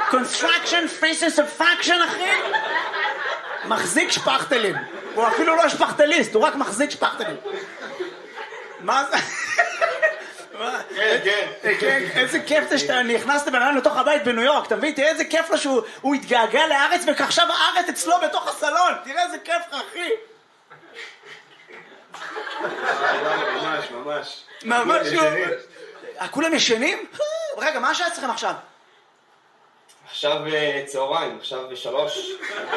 construction, faces of faction, אחי. מחזיק שפחטלים. הוא אפילו לא שפחטליסט, הוא רק מחזיק שפחטלים. מה זה? כן, איזה כיף זה שאתה נכנס לבן אדם לתוך הבית בניו יורק, אתה מבין? תראה איזה כיף לו שהוא התגעגע לארץ ועכשיו הארץ אצלו בתוך הסלון, תראה איזה כיף לך, אחי. ממש. כולם ישנים? רגע, מה השעה אצלכם עכשיו? עכשיו צהריים, עכשיו 3.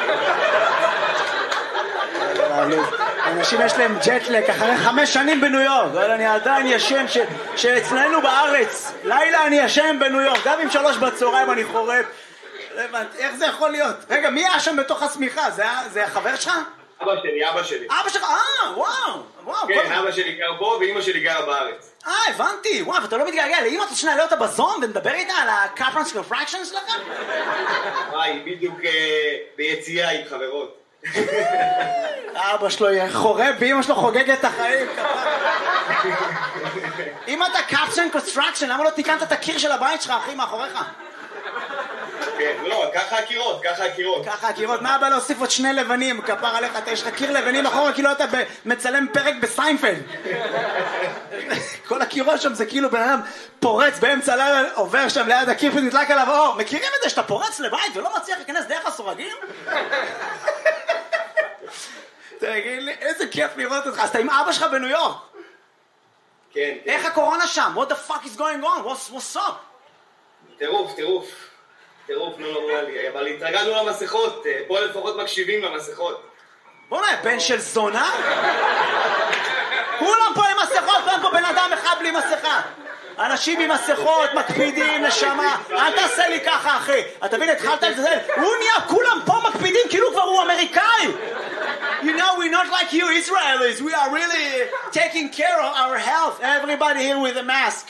אנשים יש להם ג'טלק אחרי 5 שנים בניו יורק, אבל אני עדיין ישן שאצלנו בארץ לילה אני ישן בניו יורק, גם עם 3 בצהריים אני חורף. איך זה יכול להיות? רגע, מי היה שם בתוך הסמיכה? זה החבר שלך? אבא שלי. אבא שלך? וואו. כן, אבא שלי גר פה ואמא שלי גרה בארץ. הבנתי. וואו, ואתה לא מתגעגע לאמא, אתה שנעלה אותה בזום ונדבר איתה על ה-Kaplan's Fractions שלכם? היא בדיוק ביציאה עם חברות. אבא שלו חורב ואמא שלו חוגגת את החיים. אם אתה Kaplan's Construction, למה לא תיקנת את הקיר של הבית שלך, אחי, מאחוריך? כן, לא, ככה הקירות. מה הבא להוסיף עוד 2 לבנים, כפר עליך, יש לך קיר לבנים אחורה, כאילו אתה מצלם פרק בסיינפלד. כל הקירות שם זה כאילו בן אדם פורץ באמצע הלילה, עובר שם ליד הקיר ונדלק עליו אור. מכירים את זה שאתה פורץ לבית ולא מצליח להיכנס דרך הסורגים? תגיד לי, איזה כיף לראות אותך. אז אתה עם אבא שלך בניו יורק? כן. איך הקורונה שם? What the fuck is going on? What's up? טירוף, נורמלי, אבל התרגלנו למסכות, פה לפחות מקשיבים למסכות. בוא'נה, בן של זונה? כולם פה עם מסכות, אין פה בן אדם אחד בלי מסכה. אנשים עם מסכות, מקפידים, נשמה, אל תעשה לי ככה, אחי. אתה מבין, התחלת את זה, הוא נהיה, כולם פה מקפידים, כאילו כבר הוא אמריקאי. You know, we're not like you Israelis, we are really taking care of our health. Everybody here with a mask.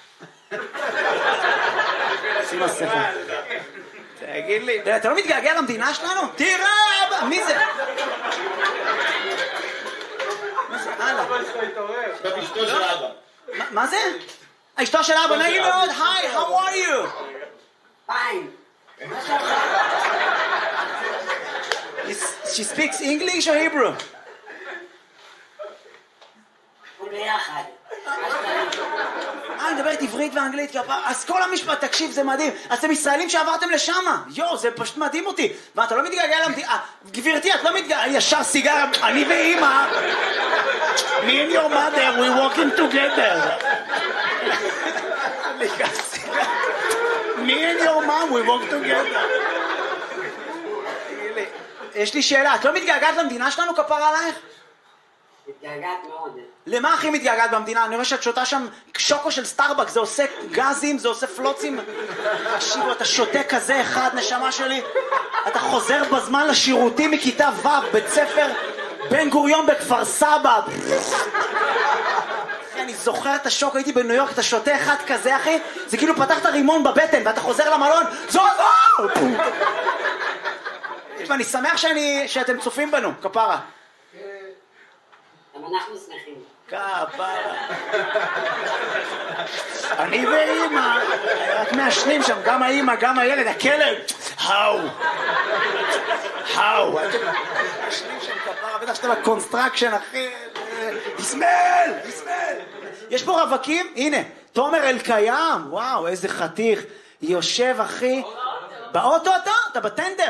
שים מסכה. תגיד לי, אתה לא מתגעגע למדינה שלנו? תראה, מי זה? אשתו של אבא. מה זה? אשתו של אבא, נגיד מאוד, היי, how are you? Fine. She speaks English or Hebrew? ביחד. אני מדברת עברית ואנגלית, אז כל המשפט, תקשיב, זה מדהים. אתם ישראלים שעברתם לשם. יו, זה פשוט מדהים אותי. ואתה לא מתגעגע למדינה. גברתי, את לא מתגעגע, ישר סיגרה, אני ואמא. Me and your mother, we walking together. Me and your mom, we walk together. יש לי שאלה, את לא מתגעגעת למדינה שלנו, כפר עלייך? מתגעגעת מאוד. למה הכי מתגעגעת במדינה? אני רואה שאת שותה שם שוקו של סטארבק, זה עושה גזים, זה עושה פלוצים. תקשיבו, אתה שותה כזה אחד, נשמה שלי. אתה חוזר בזמן לשירותים מכיתה ו', בית ספר בן גוריון בכפר סבא. אני זוכר את השוק, הייתי בניו יורק, אתה שותה אחד כזה, אחי, זה כאילו פתחת רימון בבטן, ואתה חוזר למלון, זו! ואני שמח שאתם צופים בנו, כפרה. גם אנחנו שמחים. כפרה. אני ואמא, רק מעשנים שם, גם האמא, גם הילד, הכלב. האו. מעשנים שם כפרה, בטח שאתה בקונסטרקשן, אחי. יסמל. יש פה רווקים, הנה, תומר אלקיים, וואו, איזה חתיך. יושב, אחי. באוטו אתה בטנדר.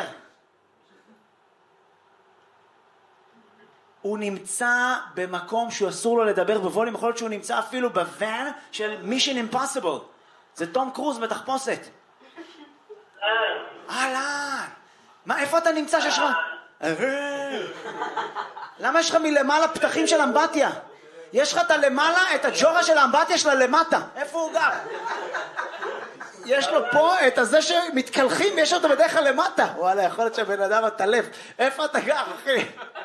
הוא נמצא במקום שהוא אסור לו לדבר בווליום, יכול להיות שהוא נמצא אפילו בוואן של Mission Impossible. זה תום קרוז בתחפושת. אהלן. מה, איפה אתה נמצא שיש לך? למה יש לך מלמעלה פתחים של אמבטיה? יש לך את הלמעלה, את הג'ורה של האמבטיה שלה למטה. איפה הוא גר? יש לו פה את הזה שמתקלחים ויש אותו בדרך כלל למטה. וואלה, יכול להיות שהבן אדם הטלף. איפה אתה גר, אחי?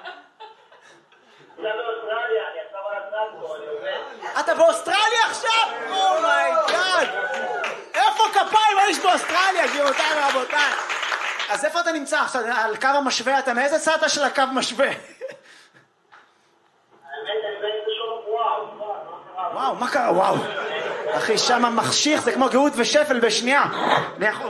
אתה באוסטרליה עכשיו? אומייגאד. איפה כפיים האיש באוסטרליה, גבירותיי ורבותיי? אז איפה אתה נמצא עכשיו? על קו המשווה? אתה מאיזה צד של הקו משווה? וואו, מה קרה? וואו. אחי, שם מחשיך, זה כמו גאות ושפל בשנייה.